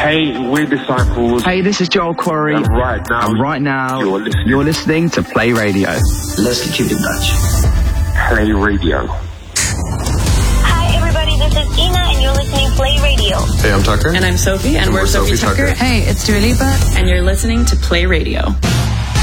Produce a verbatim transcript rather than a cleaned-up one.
Hey, we're Disciples. Hey, this is Joel Corey. And right now, and right now you're, listening. you're listening to Play Radio. Let's keep in touch. Play Radio. Hi, everybody. This is Ina, and you're listening to Play Radio. Hey, I'm Tucker. And I'm Sophie, and, and we're, we're Sophie, Sophie Tucker. Tucker. Hey, it's Dua Lipa. And you're listening to Play Radio.